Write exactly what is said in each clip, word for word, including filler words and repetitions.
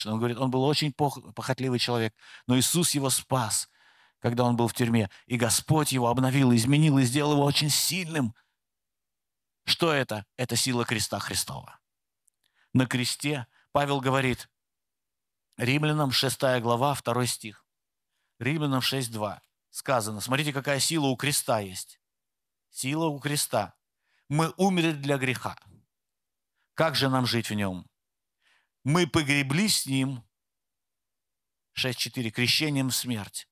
Он говорит, он был очень пох- похотливый человек, но Иисус его спас, когда он был в тюрьме. И Господь его обновил, изменил и сделал его очень сильным. Что это? Это сила креста Христова. На кресте Павел говорит, Римлянам шестая глава, второй стих. Римлянам шесть два сказано, смотрите, какая сила у креста есть. Сила у креста. Мы умерли для греха. Как же нам жить в нем? Мы погреблись с ним, шесть четыре, крещением в смерть.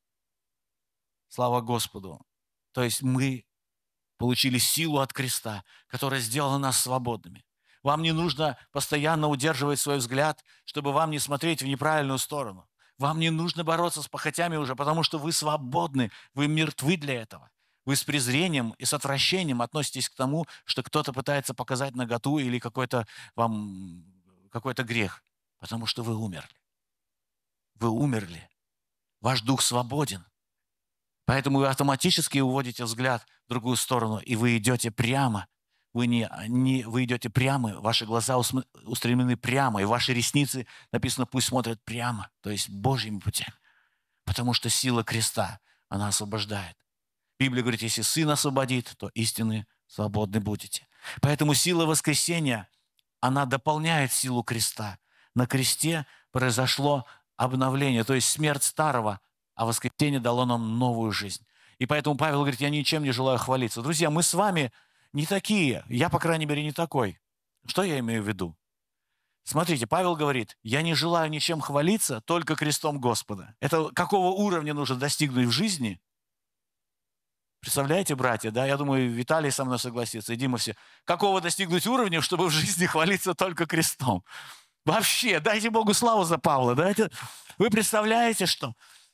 Слава Господу. То есть мы получили силу от креста, которая сделала нас свободными. Вам не нужно постоянно удерживать свой взгляд, чтобы вам не смотреть в неправильную сторону. Вам не нужно бороться с похотями уже, потому что вы свободны, вы мертвы для этого. Вы с презрением и с отвращением относитесь к тому, что кто-то пытается показать наготу или какой-то вам какой-то грех, потому что вы умерли. Вы умерли. Ваш дух свободен. Поэтому вы автоматически уводите взгляд в другую сторону, и вы идете прямо. Вы, не, не, вы идете прямо, ваши глаза устремлены прямо, и ваши ресницы, написано, пусть смотрят прямо, то есть Божьими путями. Потому что сила креста, она освобождает. Библия говорит, если Сын освободит, то истинны свободны будете. Поэтому сила воскресения, она дополняет силу креста. На кресте произошло обновление, то есть смерть старого, а воскресение дало нам новую жизнь. И поэтому Павел говорит, я ничем не желаю хвалиться. Друзья, мы с вами не такие, я, по крайней мере, не такой. Что я имею в виду? Смотрите, Павел говорит, я не желаю ничем хвалиться, только крестом Господа. Это какого уровня нужно достигнуть в жизни? Представляете, братья, да? Я думаю, Виталий со мной согласится, и Дима все. Какого достигнуть уровня, чтобы в жизни хвалиться только крестом? Вообще, дайте Богу славу за Павла. Дайте... Вы представляете, что...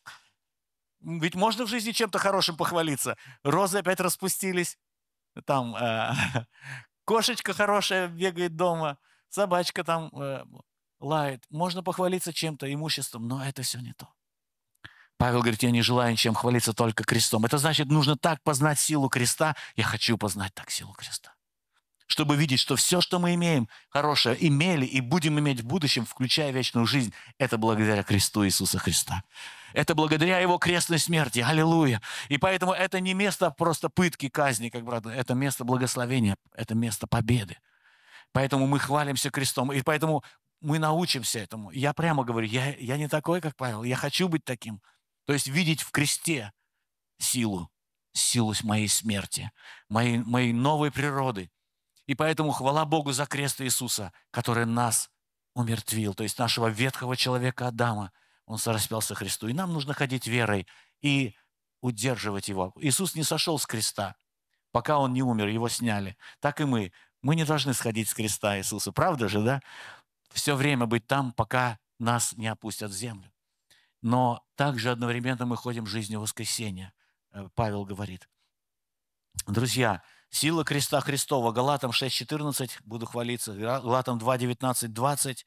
Ведь можно в жизни чем-то хорошим похвалиться. Розы опять распустились. Там э, кошечка хорошая бегает дома. Собачка там э, лает. Можно похвалиться чем-то, имуществом, но это все не то. Павел говорит, я не желаю ничем хвалиться, только крестом. Это значит, нужно так познать силу креста. Я хочу познать так силу креста. Чтобы видеть, что все, что мы имеем, хорошее, имели и будем иметь в будущем, включая вечную жизнь, это благодаря кресту Иисуса Христа. Это благодаря Его крестной смерти. Аллилуйя. И поэтому это не место просто пытки, казни, как брат, это место благословения, это место победы. Поэтому мы хвалимся крестом, и поэтому мы научимся этому. Я прямо говорю, я, я не такой, как Павел, я хочу быть таким. То есть видеть в кресте силу, силу моей смерти, моей, моей новой природы. И поэтому хвала Богу за крест Иисуса, который нас умертвил, то есть нашего ветхого человека Адама. Он сораспялся Христу. И нам нужно ходить верой и удерживать его. Иисус не сошел с креста, пока он не умер, его сняли. Так и мы. Мы не должны сходить с креста Иисуса. Правда же, да? Все время быть там, пока нас не опустят в землю. Но также одновременно мы ходим жизнью воскресения, Павел говорит. Друзья, сила креста Христова, Галатам шесть четырнадцать, буду хвалиться, Галатам два девятнадцать двадцать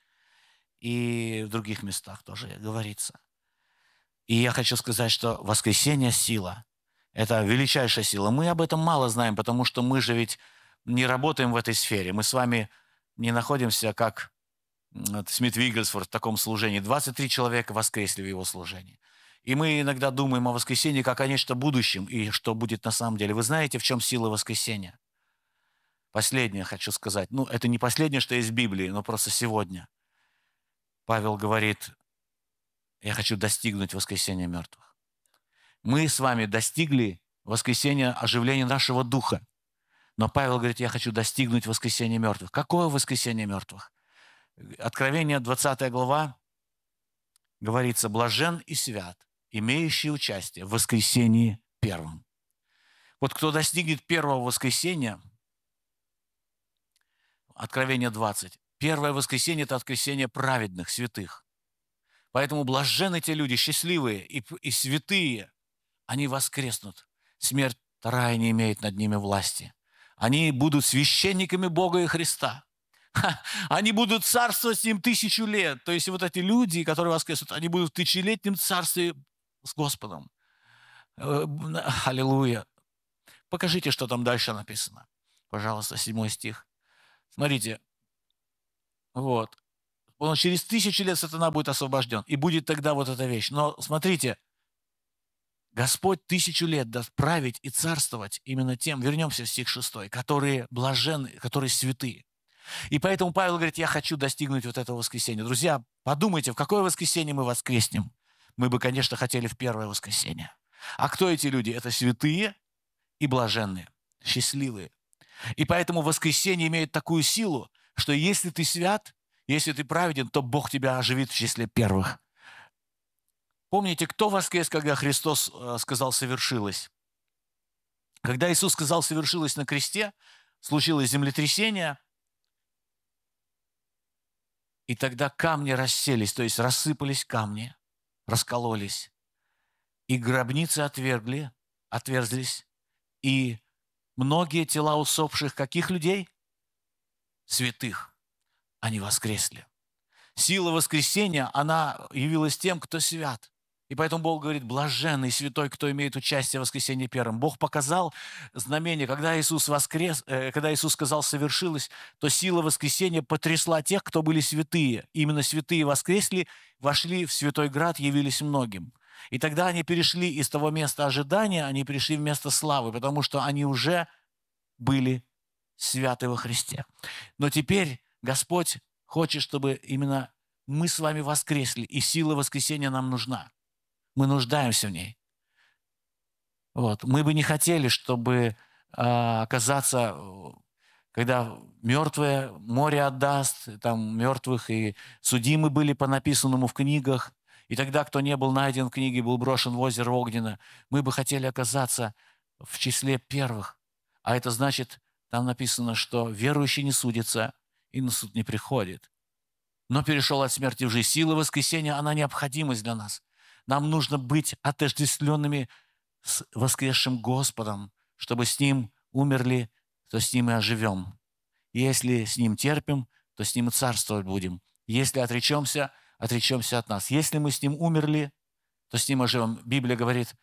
и в других местах тоже говорится. И я хочу сказать, что воскресение – сила. Это величайшая сила. Мы об этом мало знаем, потому что мы же ведь не работаем в этой сфере. Мы с вами не находимся, как Смит Вигглсворт в таком служении. двадцать три человека воскресли в его служении. И мы иногда думаем о воскресении как о нечто будущем, и что будет на самом деле. Вы знаете, в чем сила воскресения? Последнее хочу сказать. Ну, это не последнее, что есть в Библии, но просто сегодня. Павел говорит, я хочу достигнуть воскресения мертвых. Мы с вами достигли воскресения, оживления нашего духа. Но Павел говорит, я хочу достигнуть воскресения мертвых. Какое воскресение мертвых? Откровение двадцатая глава говорится, блажен и свят, имеющий участие в воскресении первом. Вот кто достигнет первого воскресения, Откровение двадцать, первое воскресенье – это воскресенье праведных, святых. Поэтому блаженны те люди, счастливые и, и святые, они воскреснут. Смерть вторая не имеет над ними власти. Они будут священниками Бога и Христа. Они будут царствовать с ним тысячу лет. То есть вот эти люди, которые воскреснут, они будут в тысячелетнем царстве с Господом. Аллилуйя. Покажите, что там дальше написано. Пожалуйста, седьмой стих. Смотрите. Вот. Он через тысячу лет сатана будет освобожден. И будет тогда вот эта вещь. Но смотрите, Господь тысячу лет даст править и царствовать именно тем, вернемся в стих шестой, которые блаженны, которые святые. И поэтому Павел говорит, я хочу достигнуть вот этого воскресения. Друзья, подумайте, в какое воскресенье мы воскреснем? Мы бы, конечно, хотели в первое воскресенье. А кто эти люди? Это святые и блаженные, счастливые. И поэтому воскресенье имеет такую силу, что если ты свят, если ты праведен, то Бог тебя оживит в числе первых. Помните, кто воскрес, когда Христос сказал «совершилось»? Когда Иисус сказал «совершилось» на кресте, случилось землетрясение, и тогда камни расселись, то есть рассыпались камни, раскололись, и гробницы отвергли, отверзлись, и многие тела усопших каких людей? Святых. Они воскресли. Сила воскресения, она явилась тем, кто свят. И поэтому Бог говорит, блаженный, святой, кто имеет участие в воскресении первом. Бог показал знамение, когда Иисус воскрес, э, когда Иисус сказал «совершилось», то сила воскресения потрясла тех, кто были святые. Именно святые воскресли, вошли в святой град, явились многим. И тогда они перешли из того места ожидания, они перешли в место славы, потому что они уже были святы во Христе. Но теперь Господь хочет, чтобы именно мы с вами воскресли, и сила воскресения нам нужна. Мы нуждаемся в ней. Вот. Мы бы не хотели, чтобы а, оказаться, когда мертвое море отдаст, там мертвых и судимы были по написанному в книгах, и тогда, кто не был найден в книге, был брошен в озеро Огненно, мы бы хотели оказаться в числе первых. А это значит, там написано, что верующий не судится и на суд не приходит, но перешел от смерти в жизнь. Сила воскресения, она необходимость для нас. Нам нужно быть отождествленными с воскресшим Господом, чтобы с Ним умерли, то с Ним и оживем. Если с Ним терпим, то с Ним и царствовать будем. Если отречемся, отречемся от нас. Если мы с Ним умерли, то с Ним оживем. Библия говорит,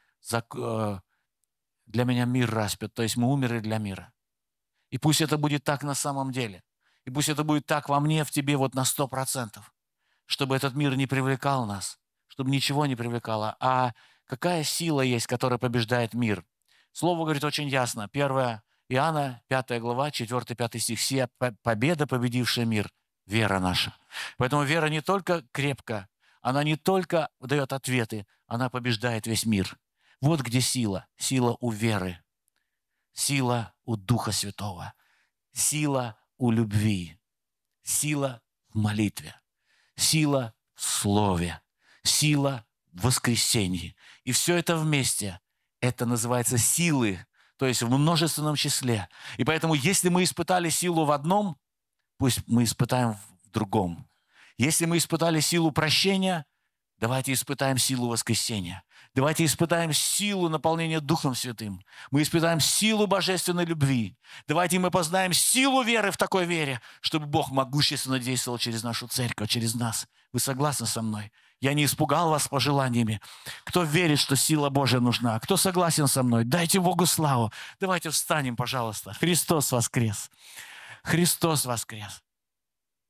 для меня мир распят, то есть мы умерли для мира. И пусть это будет так на самом деле. И пусть это будет так во мне, в тебе, вот на сто процентов, чтобы этот мир не привлекал нас, чтобы ничего не привлекало. А какая сила есть, которая побеждает мир? Слово говорит очень ясно. первое Иоанна, пятая глава, четвёртый-пятый стих. «Сия победа, победившая мир, вера наша». Поэтому вера не только крепка, она не только дает ответы, она побеждает весь мир. Вот где сила. Сила у веры. Сила у Духа Святого. Сила у любви. Сила в молитве. Сила в слове. Сила в воскресении. И все это вместе, это называется силы, то есть в множественном числе. И поэтому, если мы испытали силу в одном, пусть мы испытаем в другом. Если мы испытали силу прощения, давайте испытаем силу воскресения. Давайте испытаем силу наполнения Духом Святым. Мы испытаем силу божественной любви. Давайте мы познаем силу веры в такой вере, чтобы Бог могущественно действовал через нашу церковь, через нас. Вы согласны со мной? Я не испугал вас пожеланиями. Кто верит, что сила Божья нужна? Кто согласен со мной? Дайте Богу славу. Давайте встанем, пожалуйста. Христос воскрес. Христос воскрес.